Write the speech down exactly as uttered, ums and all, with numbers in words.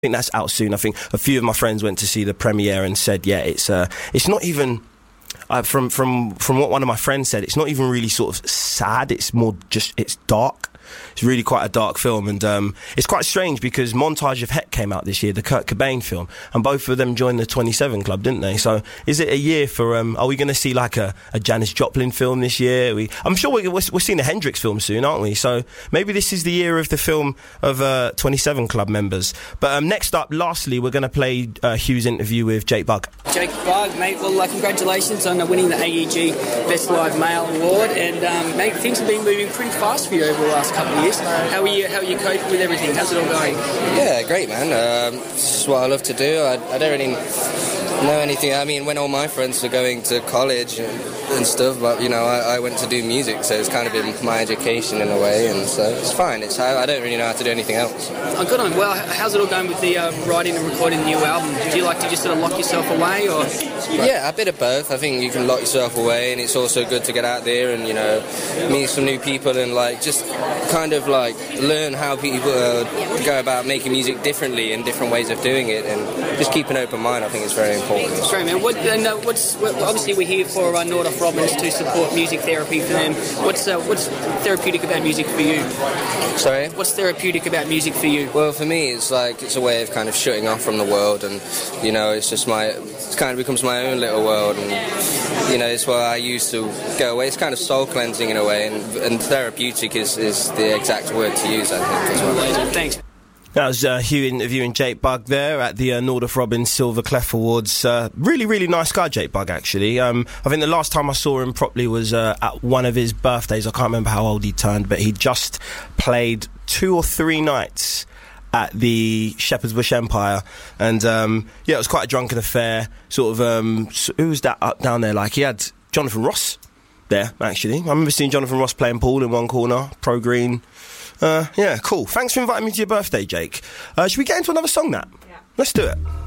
I think that's out soon. I think a few of my friends went to see the premiere and said, yeah, it's uh, it's not even... Uh, from from from what one of my friends said, it's not even really sort of sad. It's more just, it's dark. It's really quite a dark film, and um, it's quite strange because Montage of Heck came out this year, the Kurt Cobain film, and both of them joined the twenty-seven Club, didn't they? So is it a year for, um, are we going to see like a, a Janis Joplin film this year? We, I'm sure we're, we're, we're seeing a Hendrix film soon, aren't we? So maybe this is the year of the film of uh, twenty-seven Club members. But um, next up, lastly, we're going to play uh, Hugh's interview with Jake Bugg. Jake Bugg, mate, well, uh, congratulations on uh, winning the A E G Best Live Male Award, and um, mate, things have been moving pretty fast for you over the last couple of years. How are you, how are you coping with everything? How's it all going? Yeah, great, man. Um, it's what I love to do. I, I don't really know anything. I mean, when all my friends were going to college and, and stuff, but, you know, I, I went to do music, so it's kind of been my education in a way, and so it's fine. It's I, I don't really know how to do anything else. Oh, good on. Well, how's it all going with the uh, writing and recording the new album? Do you like to just sort of lock yourself away, or...? Yeah, a bit of both. I think you can lock yourself away, and it's also good to get out there and, you know, meet some new people and, like, just kind of, like, learn how people uh, go about making music differently and different ways of doing it, and just keep an open mind. I think it's very important. That's great, man. What, and, uh, what's, what, obviously we're here for uh, Nordoff Robbins to support music therapy for them. What's uh, what's therapeutic about music for you? Sorry? What's therapeutic about music for you? Well, for me, it's like, it's a way of kind of shutting off from the world, and, you know, it's just my, it kind of becomes my own little world, and, you know, it's where I used to go away. It's kind of soul cleansing in a way, and, and therapeutic is, is the exact word to use, I think, as well. Thanks. That was uh, Hugh interviewing Jake Bugg there at the uh, Nordoff Robbins Silver Clef Awards. Uh, really, really nice guy, Jake Bugg, actually. Um, I think the last time I saw him properly was uh, at one of his birthdays. I can't remember how old he turned, but he just played two or three nights at the Shepherd's Bush Empire, and um, yeah, it was quite a drunken affair. Sort of, um, so who was that up down there? Like, he had Jonathan Ross there, actually. I remember seeing Jonathan Ross playing pool in one corner, pro green. Uh, yeah, cool. Thanks for inviting me to your birthday, Jake. Uh, should we get into another song, Nat? Yeah. Let's do it.